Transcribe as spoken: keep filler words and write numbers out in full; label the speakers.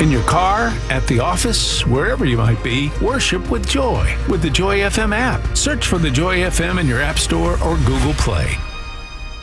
Speaker 1: In your car, at the office, wherever you might be, worship with Joy with the Joy F M app. Search for the Joy F M in your App Store or Google Play.